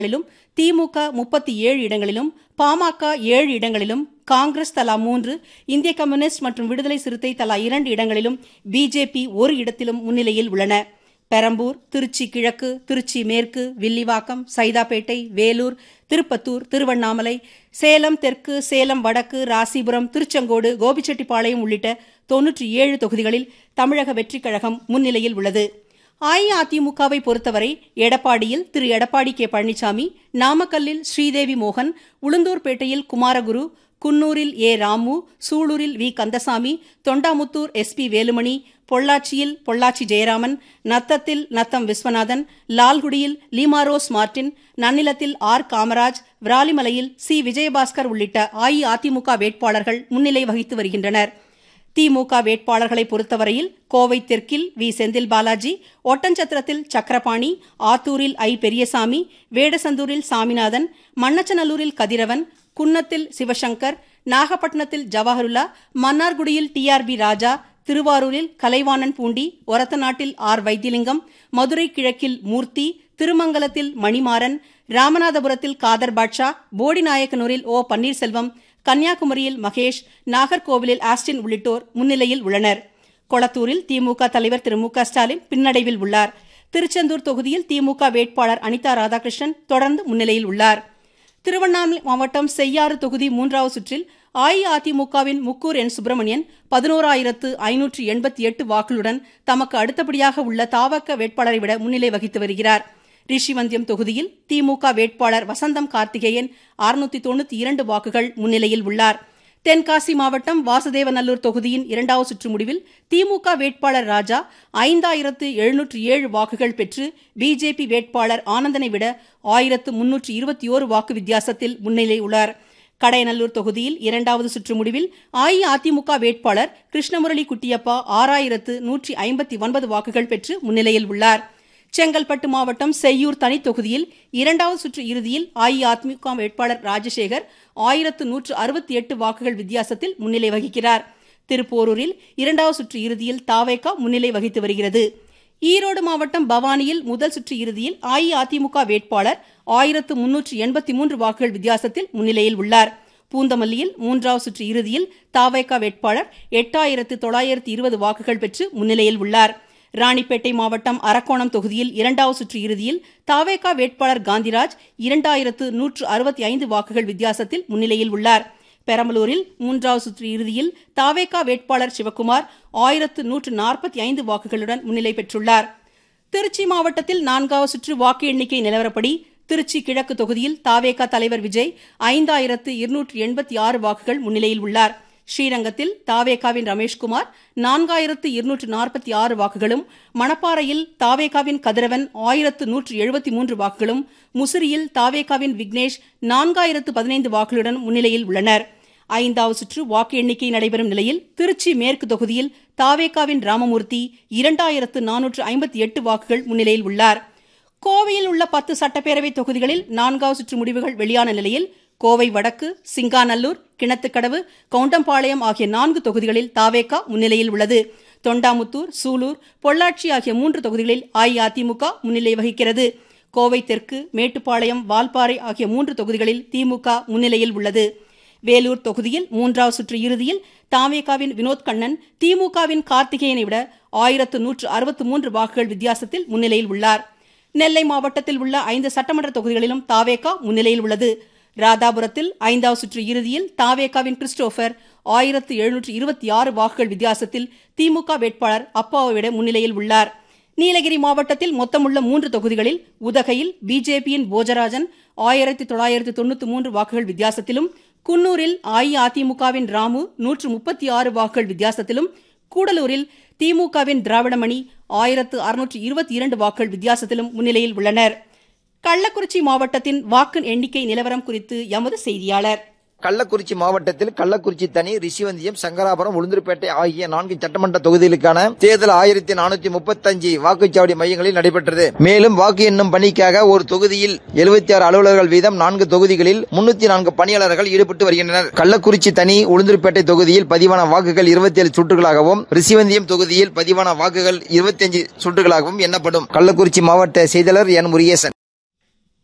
இடங்களிலும், திமுக 37 இடங்களிலும், பாமக 7 இடங்களிலும், காங்கிரஸ் தலா 3, இந்திய கம்யூனிஸ்ட் மற்றும் விடுதலை சிறுத்தை தலா 2 இடங்களிலும், பிஜேபி 1 இடத்திலும் முன்னிலையில் உள்ளன. பெரம்பூர், திருச்சி கிழக்கு, திருச்சி மேற்கு, வில்லிவாக்கம், சைதாப்பேட்டை, வேலூர், திருப்பத்தூர், திருவண்ணாமலை, சேலம் தெற்கு, சேலம் வடக்கு, ராசிபுரம், திருச்செங்கோடு, கோபிச்செட்டிப்பாளையம் உள்ளிட்ட 97 தொகுதிகளில் தமிழக வெற்றிக் கழகம் முன்னிலையில் உள்ளது. அஇஅதிமுகவை பொறுத்தவரை எடப்பாடியில் திரு எடப்பாடி கே பழனிசாமி, நாமக்கல்லில் ஸ்ரீதேவி மோகன், உளுந்தூர்பேட்டையில் குமாரகுரு, குன்னூரில் ஏ ராமு, சூலூரில் வி கந்தசாமி, தொண்டாமுத்தூர் எஸ்பி வேலுமணி, பொள்ளாச்சியில் Pollachi Jayaraman, நத்தத்தில் Natham Viswanathan, லால்குடியில் Leema Rose Martin, நன்னிலத்தில் R Kamaraj, விராலிமலையில் C Vijayabaskar உள்ளிட்ட அஇஅதிமுக வேட்பாளர்கள் முன்னிலை வகித்து வருகின்றனர். திமுக வேட்பாளர்களை பொறுத்தவரையில் கோவை தெற்கில் வி செந்தில் பாலாஜி, ஒட்டஞ்சத்திரத்தில் சக்கரபாணி, ஆத்தூரில் ஐ பெரியசாமி, வேடசந்தூரில் சாமிநாதன், மண்ணச்சநல்லூரில் கதிரவன், குன்னத்தில் சிவசங்கர், நாகப்பட்டினத்தில் ஜவஹருல்லா, மன்னார்குடியில் டிஆர்பி ராஜா, திருவாரூரில் கலைவாணன் பூண்டி, ஒரத்தநாட்டில் ஆர் வைத்திலிங்கம், மதுரை கிழக்கில் மூர்த்தி, திருமங்கலத்தில் மணிமாறன், ராமநாதபுரத்தில் காதர் பாட்ஷா, போடிநாயக்கனூரில் ஓ பன்னீர்செல்வம், கன்னியாகுமரியில் மகேஷ், நாகர்கோவிலில் ஆஸ்டின் உள்ளிட்டோர் முன்னிலையில் உள்ளனர். கொளத்தூரில் திமுக தலைவர் திரு மு.க. ஸ்டாலின் பின்னடைவில் உள்ளார். திருச்செந்தூர் தொகுதியில் திமுக வேட்பாளர் அனிதா ராதாகிருஷ்ணன் தொடர்ந்து முன்னிலையில் உள்ளார். திருவண்ணாமலை மாவட்டம் செய்யாறு தொகுதி 3வது சுற்றில் அஇஅதிமுகவின் முக்கூர் என் சுப்பிரமணியன் 11,588 வாக்குகளுடன் தமக்கு அடுத்தபடியாக உள்ள தமாக வேட்பாளரை விட முன்னிலை வகித்து வருகிறார். ரிஷிவந்தியம் தொகுதியில் திமுக வேட்பாளர் வசந்தம் கார்த்திகேயன் 692 வாக்குகள் முன்னிலையில் உள்ளார். தென்காசி மாவட்டம் வாசுதேவநல்லூர் தொகுதியின் 2வது சுற்று முடிவில் திமுக வேட்பாளர் ராஜா 5,707 வாக்குகள் பெற்று பிஜேபி வேட்பாளர் ஆனந்தனை விட 1,321 வாக்கு வித்தியாசத்தில் முன்னிலை உள்ளார். கடையநல்லூர் தொகுதியில் 2வது சுற்று முடிவில் அஇஅதிமுக வேட்பாளர் கிருஷ்ணமுரளி குட்டியப்பா 6,159 வாக்குகள் பெற்று முன்னிலையில் உள்ளார். செங்கல்பட்டு மாவட்டம் செய்யூர் தனி தொகுதியில் 2வது சுற்று இறுதியில் அஇஅதிமுக வேட்பாளர் ராஜசேகர் 1,168 வாக்குகள் வித்தியாசத்தில் முன்னிலை வகிக்கிறார். திருப்போரூரில் 2வது சுற்று இறுதியில் தவேக முன்னிலை வகித்து வருகிறது. ஈரோடு மாவட்டம் பவானியில் முதல் சுற்று இறுதியில் அஇஅதிமுக வேட்பாளர் 1,383 வாக்குகள் வித்தியாசத்தில் முன்னிலையில் உள்ளார். பூந்தமல்லியில் 3வது சுற்று இறுதியில் தவேக வேட்பாளர் 8,920 வாக்குகள் பெற்று முன்னிலையில் உள்ளார். ராணிப்பேட்டை மாவட்டம் அரக்கோணம் தொகுதியில் 2வது சுற்று இறுதியில் தவேக வேட்பாளர் காந்திராஜ் 2,165 வாக்குகள் வித்தியாசத்தில் முன்னிலையில் உள்ளார். பெரம்பலூரில் 3வது சுற்று இறுதியில் தவேக வேட்பாளர் சிவக்குமார் 1,145 வாக்குகளுடன் முன்னிலை பெற்றுள்ளார். திருச்சி மாவட்டத்தில் 4வது சுற்று வாக்கு எண்ணிக்கை நிலவரப்படி திருச்சி கிழக்கு தொகுதியில் தவேக தலைவர் விஜய் 5,286 வாக்குகள் முன்னிலையில் உள்ளார். ஸ்ரீரங்கத்தில் தவேகாவின் ரமேஷ்குமார் 4,246 வாக்குகளும், மணப்பாறையில் தவேகாவின் கதிரவன் 1,173 வாக்குகளும், முசிறியில் தவேகாவின் விக்னேஷ் 4,015 வாக்குகளுடன் முன்னிலையில் உள்ளனர். 5வது சுற்று வாக்கு எண்ணிக்கை நடைபெறும் நிலையில் திருச்சி மேற்கு தொகுதியில் தவேகாவின் ராமமூர்த்தி 2,458 வாக்குகள் முன்னிலையில் உள்ளார். கோவையில் உள்ள 10 சட்டப்பேரவை தொகுதிகளில் 4வது சுற்று முடிவுகள் வெளியான நிலையில் கோவை வடக்கு, சிங்காநல்லூர், கிணத்துக்கடவு, கவுண்டம்பாளையம் ஆகிய 4 தொகுதிகளில் தவேக முன்னிலையில் உள்ளது. தொண்டாமுத்தூர், சூலூர், பொள்ளாச்சி ஆகிய 3 தொகுதிகளில் அஇஅதிமுக முன்னிலை வகிக்கிறது. கோவை தெற்கு, மேட்டுப்பாளையம், வால்பாறை ஆகிய 3 தொகுதிகளில் திமுக முன்னிலையில் உள்ளது. வேலூர் தொகுதியில் 3வது சுற்று இறுதியில் தவேகாவின் வினோத் கண்ணன் திமுகவின் கார்த்திகேயனை விட 1,163 வாக்குகள் வித்தியாசத்தில் முன்னிலையில் உள்ளார். நெல்லை மாவட்டத்தில் உள்ள 5 சட்டமன்ற தொகுதிகளிலும் தவேக முன்னிலையில் உள்ளது. ராதாபுரத்தில் 5வது சுற்று இறுதியில் தவேகாவின் கிறிஸ்டோபர் 1,726 வாக்குகள் வித்தியாசத்தில் திமுக வேட்பாளர் அப்பாவை விட முன்னிலையில் உள்ளார். நீலகிரி மாவட்டத்தில் மொத்தமுள்ள 3 தொகுதிகளில் உதகையில் பிஜேபியின் போஜராஜன் 1,993 வாக்குகள் வித்தியாசத்திலும், குன்னூரில் அஇஅதிமுகவின் ராமு 136 வாக்குகள் வித்தியாசத்திலும், கூடலூரில் திமுகவின் திராவிடமணி 1,622 வாக்குகள் வித்தியாசத்திலும் முன்னிலையில் உள்ளனர். கள்ளக்குறிச்சி மாவட்டத்தின் வாக்கு எண்ணிக்கை நிலவரம் குறித்து எமது செய்தியாளர். கள்ளக்குறிச்சி மாவட்டத்தில் கள்ளக்குறிச்சி தனி, ரிஷிவந்தியம், சங்கராபுரம், உளுந்தூர்பேட்டை ஆகிய 4 சட்டமன்ற தொகுதிகளுக்கான தேர்தல் 1435 வாக்குச்சாவடி மையங்களில் நடைபெற்றது. மேலும் வாக்கு எண்ணும் பணிக்காக ஒரு தொகுதியில் 76 அலுவலர்கள் வீதம் 4 தொகுதிகளில் 304 பணியாளர்கள் ஈடுபட்டு வருகின்றனர். கள்ளக்குறிச்சி தனி, உளுந்தூர்பேட்டை தொகுதியில் பதிவான வாக்குகள் 27 சுற்றுகளாகவும், ரிஷிவந்தியம் தொகுதியில் பதிவான வாக்குகள் 25 சுற்றுகளாகவும் எண்ணப்படும். கள்ளக்குறிச்சி மாவட்ட செய்தியாளர் என் முருகேசன்.